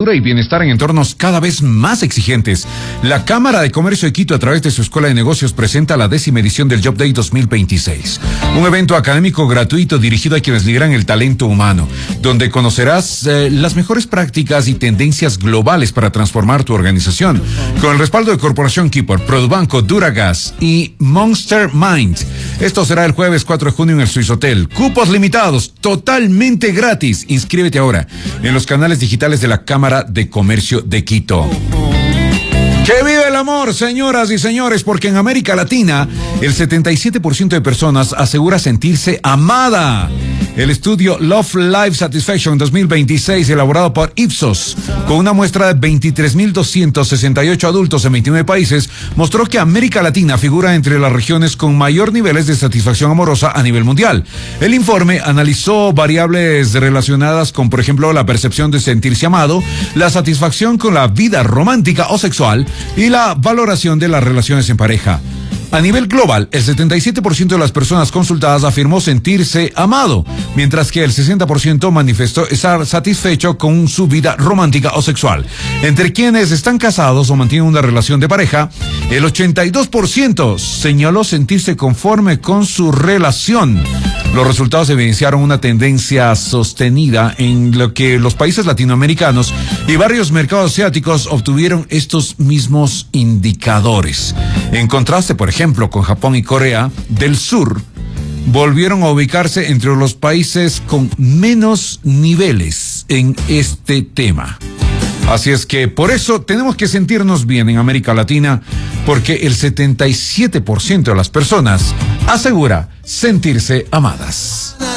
segura y bienestar en entornos cada vez más exigentes. La Cámara de Comercio de Quito, a través de su Escuela de Negocios, presenta la 10ª edición del Job Day 2026. Un evento académico gratuito dirigido a quienes lideran el talento humano, donde conocerás las mejores prácticas y tendencias globales para transformar tu organización. Con el respaldo de Corporación Keeper, Produbanco, Duragas y Monster Mind. Esto será el jueves 4 de junio en el Swiss Hotel. Cupos limitados, totalmente gratis. Inscríbete ahora en los canales digitales de la Cámara de Comercio de Quito. ¡Que vive el amor, señoras y señores! Porque en América Latina, el 77% de personas asegura sentirse amada. El estudio Love Life Satisfaction 2026, elaborado por Ipsos, con una muestra de 23.268 adultos en 29 países, mostró que América Latina figura entre las regiones con mayor niveles de satisfacción amorosa a nivel mundial. El informe analizó variables relacionadas con, por ejemplo, la percepción de sentirse amado, la satisfacción con la vida romántica o sexual y la valoración de las relaciones en pareja. A nivel global, el 77% de las personas consultadas afirmó sentirse amado, mientras que el 60% manifestó estar satisfecho con su vida romántica o sexual. Entre quienes están casados o mantienen una relación de pareja, el 82% señaló sentirse conforme con su relación. Los resultados evidenciaron una tendencia sostenida en lo que los países latinoamericanos y varios mercados asiáticos obtuvieron estos mismos indicadores. En contraste, por ejemplo, con Japón y Corea del Sur, volvieron a ubicarse entre los países con menos niveles en este tema. Así es que por eso tenemos que sentirnos bien en América Latina, porque el 77% de las personas asegura sentirse amadas.